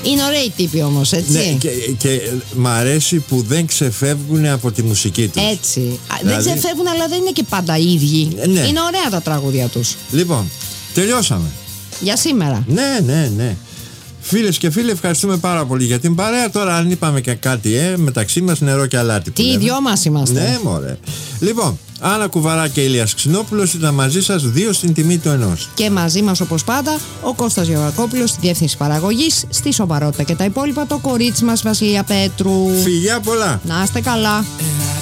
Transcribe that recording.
Είναι ωραίοι τύποι όμως, έτσι. Ναι, και μ' αρέσει που δεν ξεφεύγουν από τη μουσική τους. Έτσι. Δηλαδή... Δεν ξεφεύγουν, αλλά δεν είναι και πάντα οι ίδιοι. Ναι. Είναι ωραία τα τραγούδια τους. Λοιπόν, τελειώσαμε. Για σήμερα. Ναι. Φίλες και φίλοι, ευχαριστούμε πάρα πολύ για την παρέα. Τώρα, αν είπαμε και κάτι, μεταξύ μας νερό και αλάτι. Τι οι δυο μας είμαστε. Ναι, μωρέ. Λοιπόν, Άννα Κουβαρά και Ηλίας Ξινόπουλος ήταν μαζί σας, 2 στην τιμή του 1. Και μαζί μας, όπως πάντα, ο Κώστας Γεωργακόπουλος στη διεύθυνση παραγωγής, στη σοβαρότητα και τα υπόλοιπα, το κορίτσι μας Βασιλεία Πέτρου. Φιλιά πολλά. Να είστε καλά.